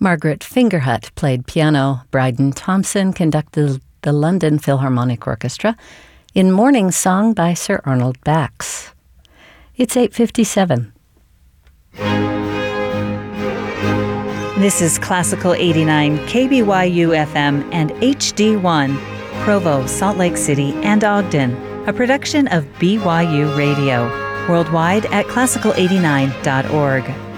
Margaret Fingerhut played piano. Bryden Thompson conducted the London Philharmonic Orchestra in Morning Song by Sir Arnold Bax. It's 8:57. This is Classical 89, KBYU FM and HD1, Provo, Salt Lake City, and Ogden, a production of BYU Radio, worldwide at classical89.org.